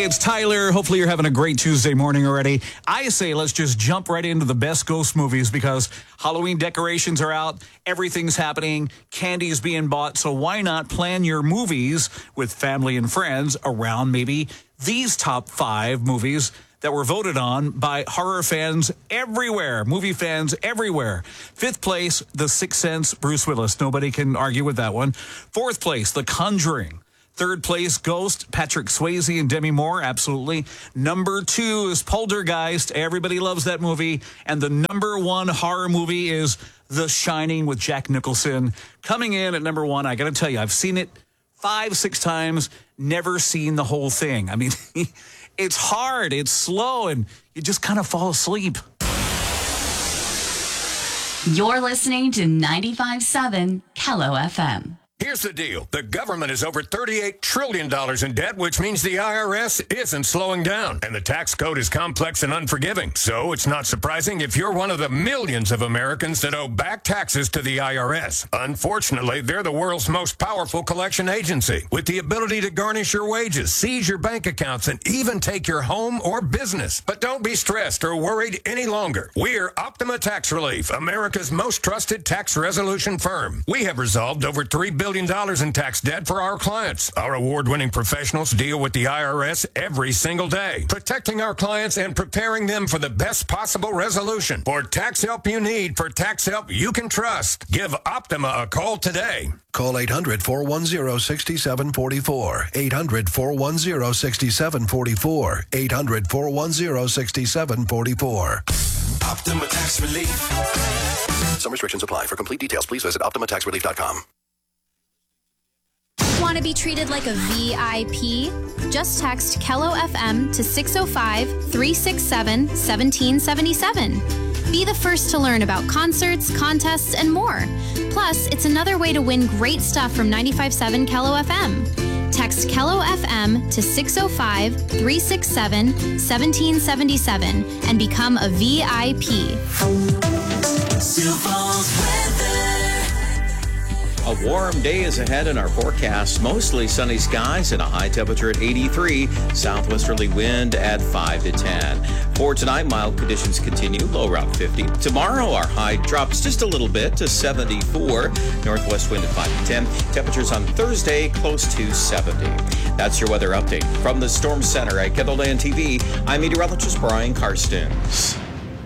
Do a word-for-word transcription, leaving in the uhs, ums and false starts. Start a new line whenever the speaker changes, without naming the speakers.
Hey, it's Tyler. Hopefully you're having a great Tuesday morning already. I say let's just jump right into the best ghost movies because Halloween decorations are out, everything's happening, candy is being bought, so why not plan your movies with family and friends around maybe these top five movies that were voted on by horror fans everywhere, movie fans everywhere. Fifth place, The Sixth Sense, Bruce Willis. Nobody can argue with that one. Fourth place, The Conjuring. Third place, Ghost, Patrick Swayze and Demi Moore, absolutely. Number two is Poltergeist. Everybody loves that movie. And the number one horror movie is The Shining with Jack Nicholson. Coming in at number one, I got to tell you, I've seen it five, six times, never seen the whole thing. I mean, it's hard, it's slow, and you just kind of fall asleep.
You're listening to ninety-five point seven Kello F M.
Here's the deal. The government is over thirty-eight trillion dollars in debt, which means the I R S isn't slowing down. And the tax code is complex and unforgiving. So it's not surprising if you're one of the millions of Americans that owe back taxes to the I R S. Unfortunately, they're the world's most powerful collection agency, with the ability to garnish your wages, seize your bank accounts, and even take your home or business. But don't be stressed or worried any longer. We're Optima Tax Relief, America's most trusted tax resolution firm. We have resolved over three billion dollars in tax debt for our clients. Our award-winning professionals deal with the I R S every single day, protecting our clients and preparing them for the best possible resolution. For tax help you need, for tax help you can trust, give Optima a call today.
Call eight hundred, four one zero, six seven four four. eight hundred, four one zero, six seven four four. eight hundred, four one zero, six seven four four.
Optima Tax Relief.
Some restrictions apply. For complete details, please visit optima tax relief dot com.
Want to be treated like a V I P? Just text Kello F M to six oh five, three six seven, one seven seven seven. Be the first to learn about concerts, contests, and more. Plus, it's another way to win great stuff from ninety-five point seven Kello F M. Text Kello F M to six oh five, three six seven, one seven seven seven and become a V I P.
Sioux Falls weather.
A warm day is ahead in our forecast. Mostly sunny skies and a high temperature at eighty-three. Southwesterly wind at five to ten. For tonight, mild conditions continue, low around fifty. Tomorrow, our high drops just a little bit to seventy-four. Northwest wind at five to ten. Temperatures on Thursday close to seventy. That's your weather update. From the Storm Center at Kettleland T V, I'm meteorologist Brian Karstens.